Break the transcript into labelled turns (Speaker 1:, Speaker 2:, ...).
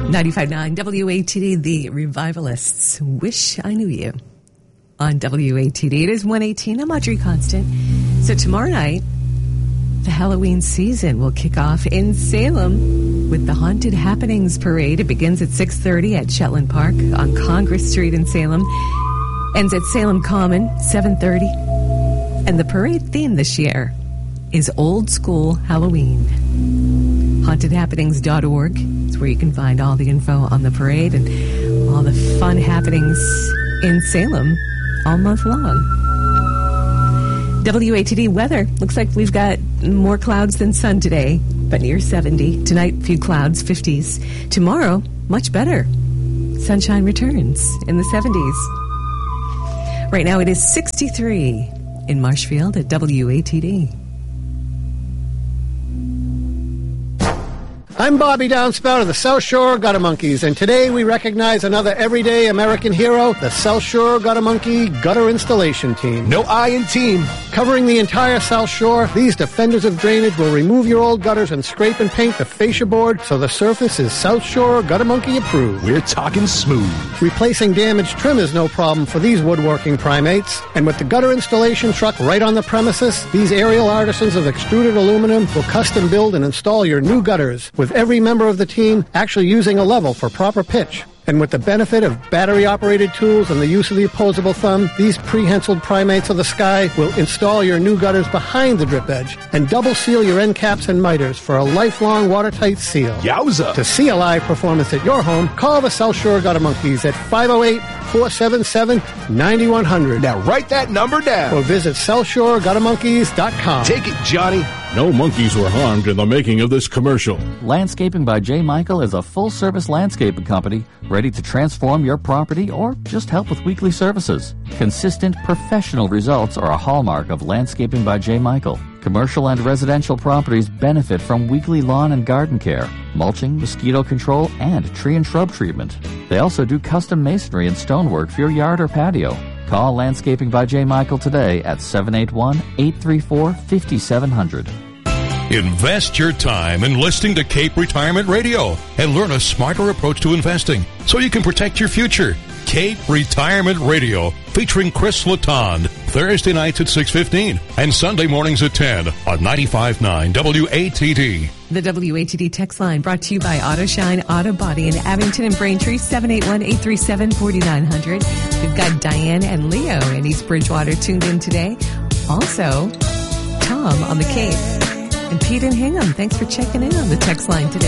Speaker 1: 95.9 WATD, the Revivalists. Wish I Knew You. On WATD, it is 1:18. I'm Audrey Constant. So tomorrow night, the Halloween season will kick off in Salem with the Haunted Happenings Parade. It begins at 6:30 at Shetland Park on Congress Street in Salem. Ends at Salem Common, 7:30. And the parade theme this year is Old School Halloween. HauntedHappenings.org is where you can find all the info on the parade and all the fun happenings in Salem all month long. WATD weather. Looks like we've got more clouds than sun today, but near 70. Tonight, few clouds, 50s. Tomorrow, much better. Sunshine returns in the 70s. Right now, it is 63 in Marshfield at WATD.
Speaker 2: I'm Bobby Downspout of the South Shore Gutter Monkeys, and today we recognize another everyday American hero, the South Shore Gutter Monkey Gutter Installation Team.
Speaker 3: No I in team.
Speaker 2: Covering the entire South Shore, these defenders of drainage will remove your old gutters and scrape and paint the fascia board so the surface is South Shore Gutter Monkey approved.
Speaker 3: We're talking smooth.
Speaker 2: Replacing damaged trim is no problem for these woodworking primates. And with the gutter installation truck right on the premises, these aerial artisans of extruded aluminum will custom build and install your new gutters, with every member of the team actually using a level for proper pitch. And with the benefit of battery-operated tools and the use of the opposable thumb, these prehensiled primates of the sky will install your new gutters behind the drip edge and double seal your end caps and miters for a lifelong watertight seal.
Speaker 3: Yowza!
Speaker 2: To see a live performance at your home, call the South Shore Gutter Monkeys at 508-477-9100.
Speaker 3: Now write that number down.
Speaker 2: Or visit SouthShoreGutterMonkeys.com.
Speaker 3: Take it, Johnny.
Speaker 4: No monkeys were harmed in the making of this commercial.
Speaker 5: Landscaping by J. Michael is a full-service landscaping company ready to transform your property or just help with weekly services. Consistent, professional results are a hallmark of Landscaping by J. Michael. Commercial and residential properties benefit from weekly lawn and garden care, mulching, mosquito control, and tree and shrub treatment. They also do custom masonry and stonework for your yard or patio. Call Landscaping by J. Michael today at 781-834-5700.
Speaker 6: Invest your time in listening to Cape Retirement Radio and learn a smarter approach to investing so you can protect your future. Cape Retirement Radio, featuring Chris Latond, Thursday nights at 6:15 and Sunday mornings at 10 on 95.9 WATD.
Speaker 1: The WATD text line brought to you by AutoShine Auto Body in Abington and Braintree, 781-837-4900. We've got Diane and Leo in East Bridgewater tuned in today. Also, Tom on the Cape. And Pete and Hingham, thanks for checking in on the text line today.